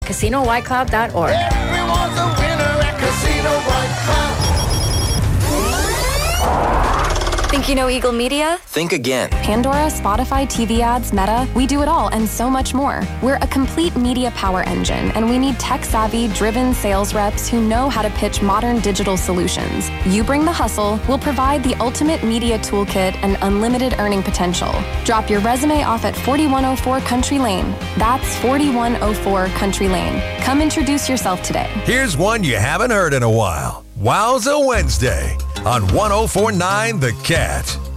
CasinoWhiteCloud.org. Everyone's a winner at Casino White Cloud. Think you know Eagle Media? Think again. Pandora, Spotify, TV ads, Meta, we do it all and so much more. We're a complete media power engine, and we need tech-savvy, driven sales reps who know how to pitch modern digital solutions. You bring the hustle, we'll provide the ultimate media toolkit and unlimited earning potential. Drop your resume off at 4104 Country Lane. That's 4104 Country Lane. Come introduce yourself today. Here's one you haven't heard in a while. Wowza Wednesday on 104.9 The Cat.